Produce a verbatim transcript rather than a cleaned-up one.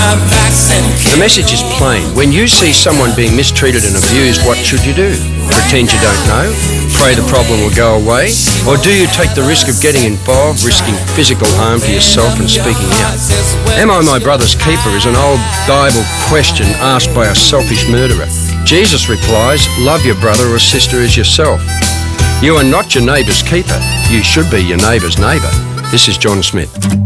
The message is plain. When you see someone being mistreated and abused, what should you do? Pretend you don't know? Pray the problem will go away? Or do you take the risk of getting involved, risking physical harm to yourself and speaking out? Am I my brother's keeper is an old Bible question asked by a selfish murderer. Jesus replies, love your brother or sister as yourself. You are not your neighbour's keeper. You should be your neighbour's neighbour. This is John Smith.